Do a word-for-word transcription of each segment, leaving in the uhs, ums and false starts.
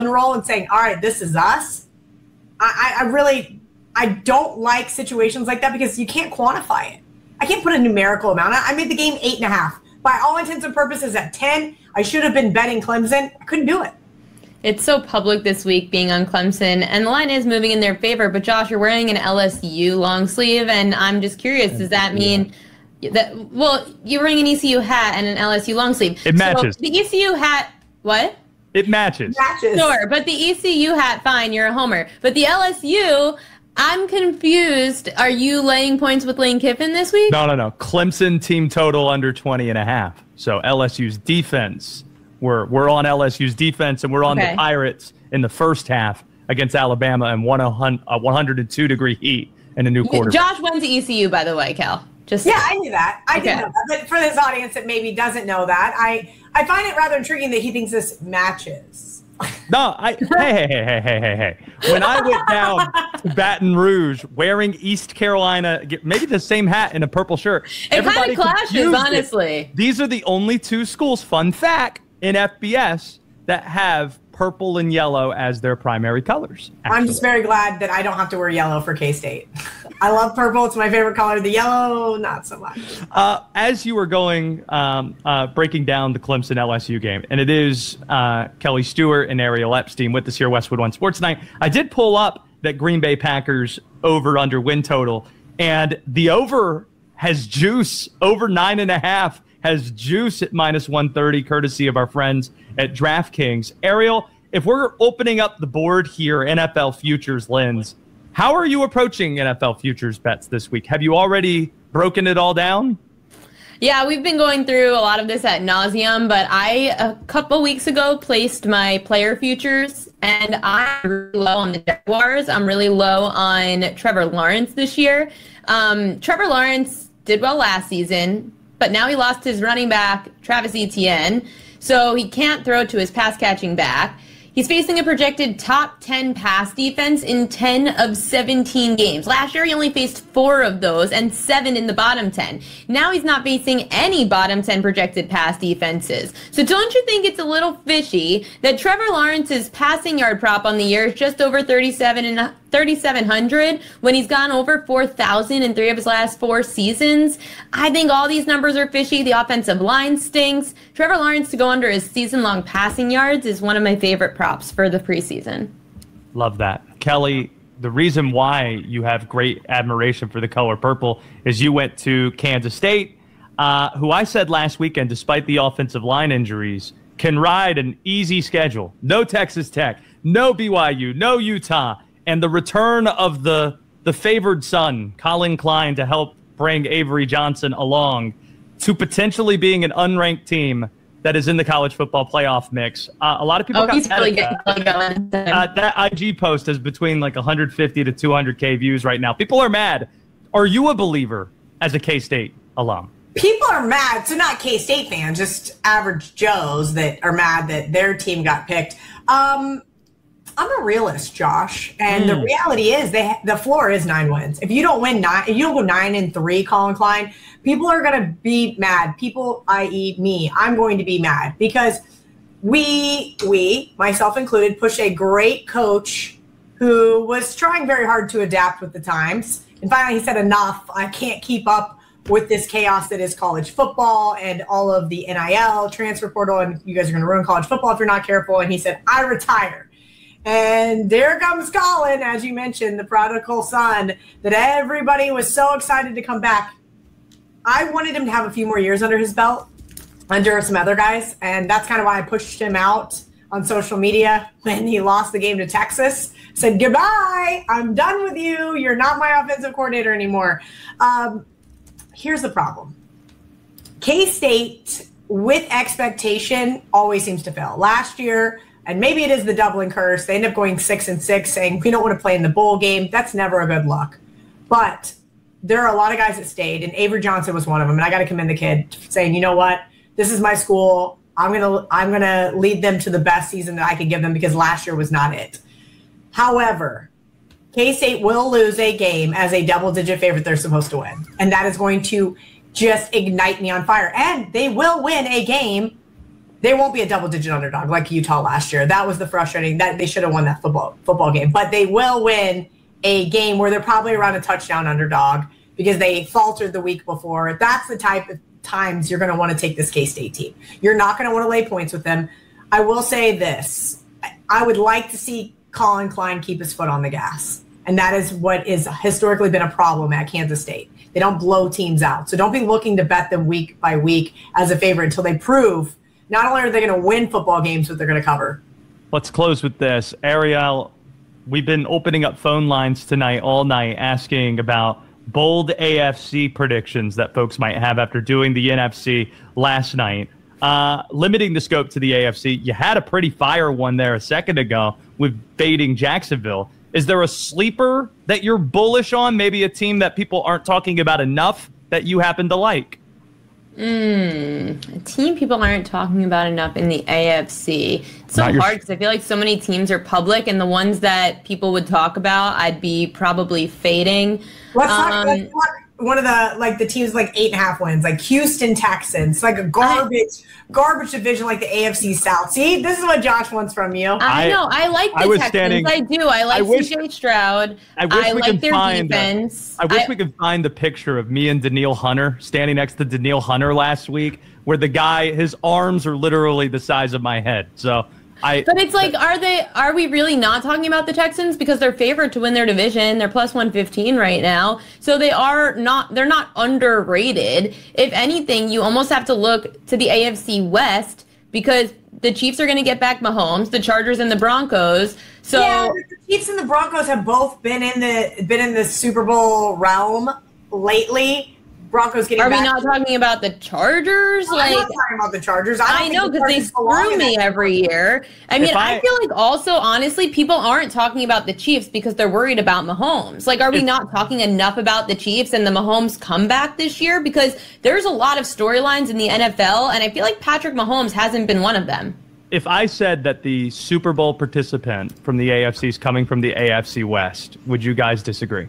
roll and saying, all right, this is us. I, I really, I don't like situations like that because you can't quantify it. I can't put a numerical amount. I made the game eight and a half. By all intents and purposes at ten, I should have been betting Clemson. I couldn't do it. It's so public this week being on Clemson, and the line is moving in their favor. But Josh, you're wearing an L S U long sleeve, and I'm just curious, does that mean that, well, you're wearing an E C U hat and an L S U long sleeve. It matches. So the E C U hat, what? It matches. Matches. Sure, but the E C U hat, fine, you're a homer. But the L S U, I'm confused. Are you laying points with Lane Kiffin this week? No, no, no. Clemson team total under twenty and a half. So L S U's defense, we're, we're on L S U's defense, and we're on Okay. the Pirates in the first half against Alabama and one hundred two degree heat in a new quarter. Josh went to E C U, by the way, Cal. Just Yeah, I knew that. I Okay. did know that. But for this audience that maybe doesn't know that, I, I find it rather intriguing that he thinks this matches. No, I hey hey hey hey hey hey hey. When I went down to Baton Rouge wearing East Carolina, maybe the same hat and a purple shirt. It kind of clashes, confused it. honestly. These are the only two schools, fun fact, in F B S that have purple and yellow as their primary colors. I'm actually. just very glad that I don't have to wear yellow for K-State. I love purple. It's my favorite color. The yellow, not so much. Uh, as you were going, um, uh, breaking down the Clemson L S U game, and it is uh, Kelly Stewart and Ariel Epstein with us here, Westwood One Sports Night. I did pull up that Green Bay Packers over under win total, and the over has juice. Over nine and a half has juice at minus one thirty, courtesy of our friends at DraftKings. Ariel, if we're opening up the board here, N F L futures lens, how are you approaching N F L futures bets this week? Have you already broken it all down? Yeah, we've been going through a lot of this at nauseum, but I, a couple weeks ago, placed my player futures, and I'm really low on the Jaguars. I'm really low on Trevor Lawrence this year. Um, Trevor Lawrence did well last season, but now he lost his running back, Travis Etienne, so he can't throw to his pass-catching back. He's facing a projected top ten pass defense in ten of seventeen games. Last year, he only faced four of those and seven in the bottom ten. Now he's not facing any bottom ten projected pass defenses. So don't you think it's a little fishy that Trevor Lawrence's passing yard prop on the year is just over thirty-seven and thirty-seven hundred when he's gone over four thousand in three of his last four seasons? I think all these numbers are fishy. The offensive line stinks. Trevor Lawrence to go under his season-long passing yards is one of my favorite props for the preseason. Love that. Kelly, the reason why you have great admiration for the color purple is you went to Kansas State, uh, who I said last weekend, despite the offensive line injuries, can ride an easy schedule. No Texas Tech, no B Y U, no Utah, and the return of the the favored son, Colin Klein, to help bring Avery Johnson along to potentially being an unranked team that is in the college football playoff mix. Uh, a lot of people Oh, got he's mad really at getting that. going. Uh, that I G post is between like one hundred fifty to two hundred K views right now. People are mad. Are you a believer as a K-State alum? People are mad, so not K-State fans, just average Joes that are mad that their team got picked. Um, I'm a realist, Josh, and mm. the reality is they the floor is nine wins. If you don't win nine, if you don't go nine and three, Colin Klein, people are going to be mad. People, that is me, I'm going to be mad because we, we, myself included, pushed a great coach who was trying very hard to adapt with the times. And finally he said, enough, I can't keep up with this chaos that is college football and all of the N I L, transfer portal, and you guys are going to ruin college football if you're not careful. And he said, I retire. And there comes Colin, as you mentioned, the prodigal son, that everybody was so excited to come back. I wanted him to have a few more years under his belt, under some other guys, and that's kind of why I pushed him out on social media when he lost the game to Texas. Said, goodbye, I'm done with you. You're not my offensive coordinator anymore. Um, here's the problem. K-State, with expectation, always seems to fail. Last year, and maybe it is the doubling curse, they end up going six and six, saying we don't want to play in the bowl game. That's never a good look. But there are a lot of guys that stayed, and Avery Johnson was one of them. And I got to commend the kid, saying, you know what, this is my school. I'm gonna I'm gonna lead them to the best season that I could give them because last year was not it. However, K-State will lose a game as a double-digit favorite they're supposed to win, and that is going to just ignite me on fire. And they will win a game They won't be a double-digit underdog like Utah last year. That was the frustrating. That they should have won that football football game, but they will win a game where they're probably around a touchdown underdog because they faltered the week before. That's the type of times you're going to want to take this K-State team. You're not going to want to lay points with them. I will say this: I would like to see Colin Klein keep his foot on the gas, and that is what is historically been a problem at Kansas State. They don't blow teams out, so don't be looking to bet them week by week as a favorite until they prove. Not only are they going to win football games, but they're going to cover. Let's close with this. Ariel, we've been opening up phone lines tonight, all night, asking about bold A F C predictions that folks might have after doing the N F C last night. Uh, limiting the scope to the A F C, you had a pretty fire one there a second ago with fading Jacksonville. Is there a sleeper that you're bullish on? Maybe a team that people aren't talking about enough that you happen to like? Mm, a team people aren't talking about enough in the A F C. It's so hard because I feel like so many teams are public, and the ones that people would talk about, I'd be probably fading. Let's um, talk, let's talk one of the like the teams like eight and a half wins, like Houston Texans, like a garbage I, garbage division like the A F C South. See, this is what Josh wants from you. I, I know. I like the I Texans. Standing, I do. I like C J Stroud. I wish I we like could their find, defense. Uh, I wish I, we could find the picture of me and Daniil Hunter standing next to Daniil Hunter last week, where the guy, his arms are literally the size of my head. So. I, but it's like, are they? Are we really not talking about the Texans because they're favored to win their division? They're plus one fifteen right now, so they are not. They're not underrated. If anything, you almost have to look to the A F C West because the Chiefs are going to get back Mahomes, the Chargers and the Broncos. So yeah, the Chiefs and the Broncos have both been in the been in the Super Bowl realm lately. Broncos getting Are back. we not talking about the Chargers? No, like, I'm not talking about the Chargers. I, I know because they screw me every year. I mean, I, I feel like also, honestly, people aren't talking about the Chiefs because they're worried about Mahomes. Like, are we not talking enough about the Chiefs and the Mahomes comeback this year? Because there's a lot of storylines in the N F L, and I feel like Patrick Mahomes hasn't been one of them. If I said that the Super Bowl participant from the A F C is coming from the A F C West, would you guys disagree?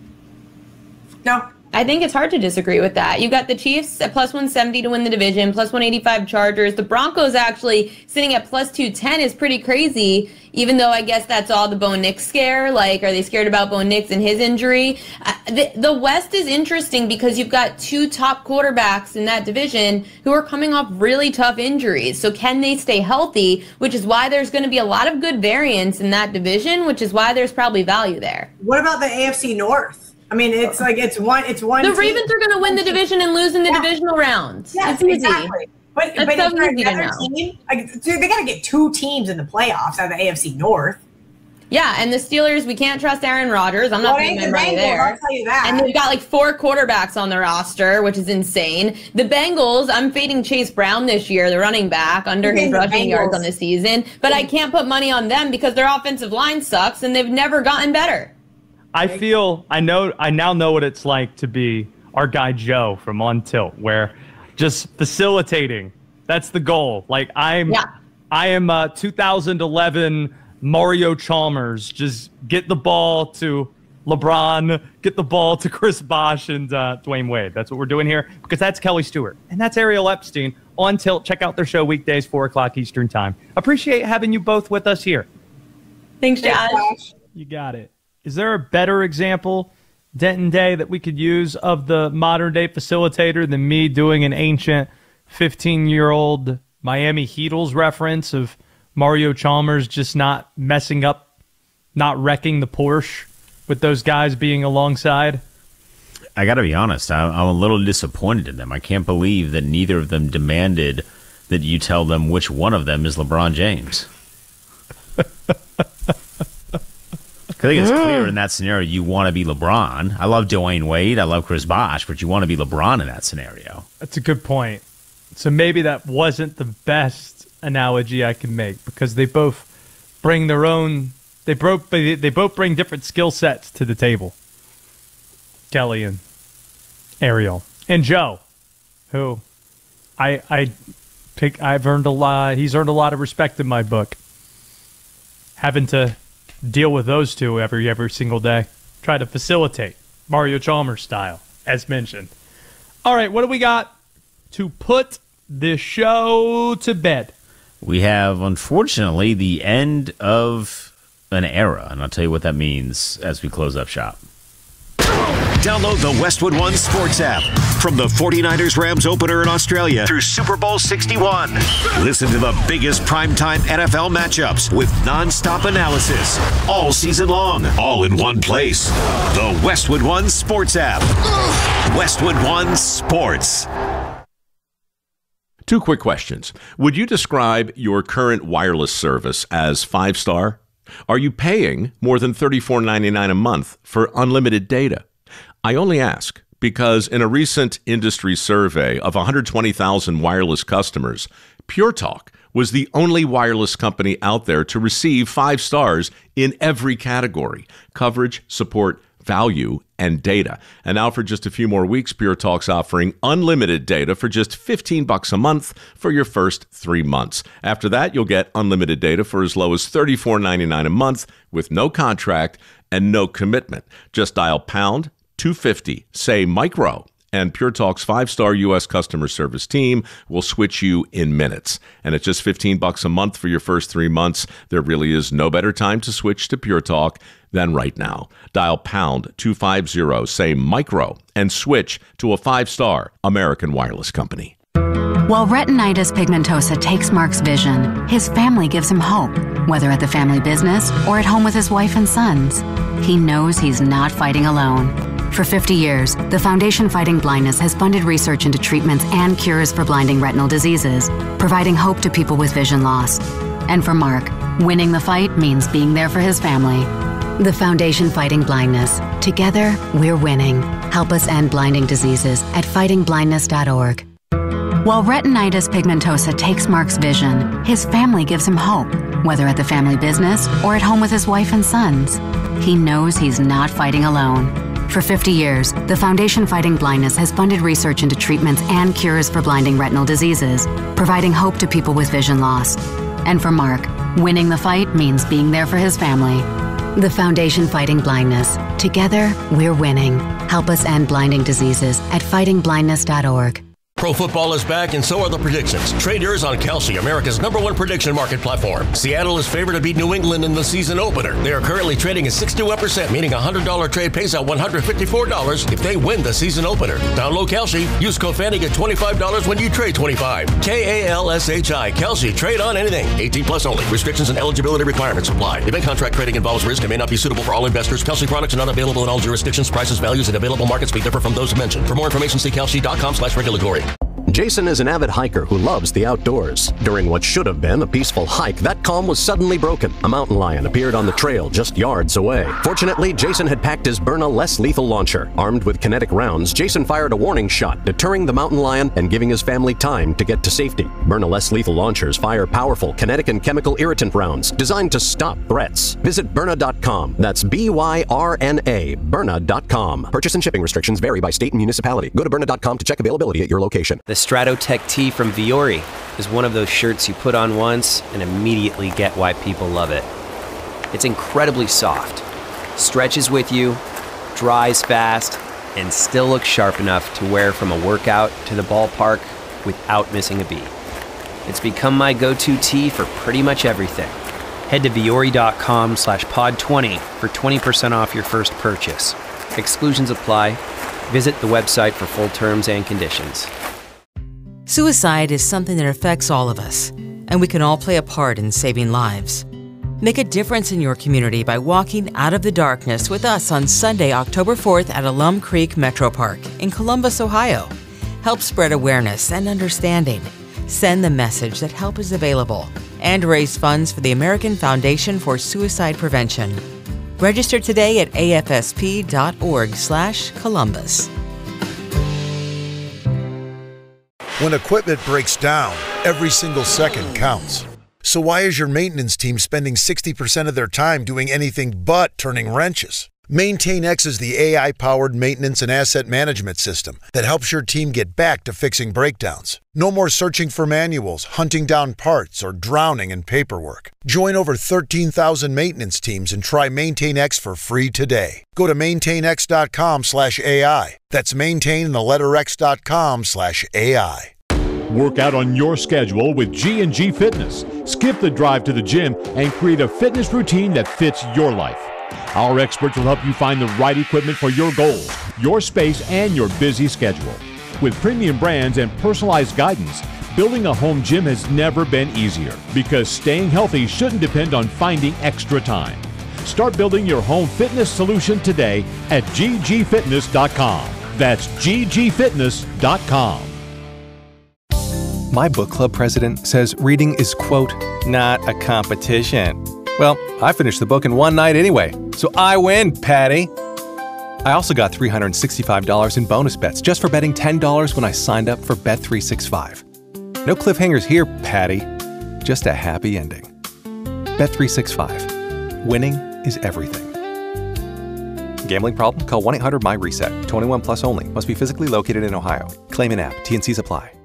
No. I think it's hard to disagree with that. You got the Chiefs at plus one seventy to win the division, plus one eighty-five Chargers. The Broncos actually sitting at plus two ten is pretty crazy, even though I guess that's all the Bo Nix scare. Like, are they scared about Bo Nix and his injury? Uh, the, the West is interesting because you've got two top quarterbacks in that division who are coming off really tough injuries. So can they stay healthy, which is why there's going to be a lot of good variance in that division, which is why there's probably value there. What about the A F C North? I mean, it's like it's one. It's one. The team. Ravens are going to win the division and lose in the yeah. divisional rounds. Yes, it's exactly. Easy. But, That's but so if they're easy to another know. team, like, dude, they got to get two teams in the playoffs out of the A F C North. Yeah, and the Steelers, we can't trust Aaron Rodgers. I'm not well, putting my money Bengals, there. I'll tell you that. And they've got like four quarterbacks on the roster, which is insane. The Bengals, I'm fading Chase Brown this year, the running back, under his rushing yards on the season. But I can't put money on them because their offensive line sucks and they've never gotten better. I feel I know I now know what it's like to be our guy Joe from On Tilt, where just facilitating, that's the goal. Like I'm yeah. I am uh, two thousand eleven Mario Chalmers. Just get the ball to LeBron, get the ball to Chris Bosh and uh, Dwayne Wade. That's what we're doing here because that's Kelly Stewart and that's Ariel Epstein. On Tilt, check out their show weekdays, four o'clock Eastern time. Appreciate having you both with us here. Thanks, Josh. You got it. Is there a better example, Denton Day, that we could use of the modern-day facilitator than me doing an ancient fifteen-year-old Miami Heatles reference of Mario Chalmers just not messing up, not wrecking the Porsche with those guys being alongside? I got to be honest, I'm a little disappointed in them. I can't believe that neither of them demanded that you tell them which one of them is LeBron James. I think it's clear in that scenario you want to be LeBron. I love Dwayne Wade. I love Chris Bosh, but you want to be LeBron in that scenario. That's a good point. So maybe that wasn't the best analogy I can make because they both bring their own. They both they both bring different skill sets to the table. Kelly and Ariel and Joe, who I I pick. I've earned a lot. He's earned a lot of respect in my book. Having to deal with those two every every single day. Try to facilitate Mario Chalmers style, as mentioned. All right, what do we got to put this show to bed? we have, unfortunately, the end of an era, and I'll tell you what that means as we close up shop. Download the Westwood One Sports app from the forty-niners Rams opener in Australia through Super Bowl sixty-one. Listen to the biggest primetime N F L matchups with nonstop analysis all season long, all in one place. The Westwood One Sports app. Westwood One Sports. Two quick questions. Would you describe your current wireless service as five-star? Are you paying more than thirty-four ninety-nine a month for unlimited data? I only ask because in a recent industry survey of one hundred twenty thousand wireless customers, Pure Talk was the only wireless company out there to receive five stars in every category: coverage, support, value, and data. And now for just a few more weeks, Pure Talk's offering unlimited data for just fifteen bucks a month for your first three months. After that, you'll get unlimited data for as low as thirty-four ninety-nine a month with no contract and no commitment. Just dial pound two fifty, say micro, and Pure Talk's five-star U S customer service team will switch you in minutes. And at just fifteen bucks a month for your first three months, there really is no better time to switch to Pure Talk than right now. Dial pound two fifty, say micro, and switch to a five-star American wireless company. While retinitis pigmentosa takes Mark's vision, his family gives him hope, whether at the family business or at home with his wife and sons. He knows he's not fighting alone. For fifty years, the Foundation Fighting Blindness has funded research into treatments and cures for blinding retinal diseases, providing hope to people with vision loss. And for Mark, winning the fight means being there for his family. The Foundation Fighting Blindness. Together, we're winning. Help us end blinding diseases at fighting blindness dot org. While retinitis pigmentosa takes Mark's vision, his family gives him hope, whether at the family business or at home with his wife and sons. He knows he's not fighting alone. For fifty years, the Foundation Fighting Blindness has funded research into treatments and cures for blinding retinal diseases, providing hope to people with vision loss. And for Mark, winning the fight means being there for his family. The Foundation Fighting Blindness. Together, we're winning. Help us end blinding diseases at fighting blindness dot org. Pro football is back, and so are the predictions. Trade yours on Kalshi, America's number one prediction market platform. Seattle is favored to beat New England in the season opener. They are currently trading at sixty-one percent, meaning a one hundred dollars trade pays out one hundred fifty-four dollars if they win the season opener. Download Kalshi. Use code Fanny, get twenty-five dollars when you trade twenty-five. K A L S H I. Kalshi. Trade on anything. eighteen plus only. Restrictions and eligibility requirements apply. Event contract trading involves risk and may not be suitable for all investors. Kalshi products are not available in all jurisdictions. Prices, values, and available markets may differ from those mentioned. For more information, see kalshi dot com slash regulatory. Jason is an avid hiker who loves the outdoors. During what should have been a peaceful hike, that calm was suddenly broken. A mountain lion appeared on the trail just yards away. Fortunately, Jason had packed his Byrna less lethal launcher. Armed with kinetic rounds, Jason fired a warning shot, deterring the mountain lion and giving his family time to get to safety. Byrna less lethal launchers fire powerful kinetic and chemical irritant rounds designed to stop threats. Visit Byrna dot com. That's B Y R N A, Byrna dot com. Purchase and shipping restrictions vary by state and municipality. Go to Byrna dot com to check availability at your location. The Stratotech tee from Viore is one of those shirts you put on once and immediately get why people love it. It's incredibly soft, stretches with you, dries fast, and still looks sharp enough to wear from a workout to the ballpark without missing a beat. It's become my go-to tee for pretty much everything. Head to Viore dot com slash pod twenty for twenty percent off your first purchase. Exclusions apply. Visit the website for full terms and conditions. Suicide is something that affects all of us, and we can all play a part in saving lives. Make a difference in your community by walking out of the darkness with us on Sunday, October fourth at Alum Creek Metro Park in Columbus, Ohio. Help spread awareness and understanding. Send the message that help is available and raise funds for the American Foundation for Suicide Prevention. Register today at A F S P dot org slash Columbus. When equipment breaks down, every single second counts. So why is your maintenance team spending sixty percent of their time doing anything but turning wrenches? MaintainX is the A I-powered maintenance and asset management system that helps your team get back to fixing breakdowns. No more searching for manuals, hunting down parts, or drowning in paperwork. Join over thirteen thousand maintenance teams and try MaintainX for free today. Go to maintainx dot com slash A I. That's maintain the letter X dot com slash A I. Work out on your schedule with G and G Fitness. Skip the drive to the gym and create a fitness routine that fits your life. Our experts will help you find the right equipment for your goals, your space, and your busy schedule. With premium brands and personalized guidance, building a home gym has never been easier because staying healthy shouldn't depend on finding extra time. Start building your home fitness solution today at G G fitness dot com. That's G G fitness dot com. My book club president says reading is, quote, not a competition. Well, I finished the book in one night anyway, so I win, Patty. I also got three hundred sixty-five dollars in bonus bets just for betting ten dollars when I signed up for Bet three sixty-five. No cliffhangers here, Patty. Just a happy ending. Bet three sixty-five. Winning is everything. Gambling problem? Call one eight hundred M Y RESET. twenty-one plus only. Must be physically located in Ohio. Claim in app. T and Cs apply.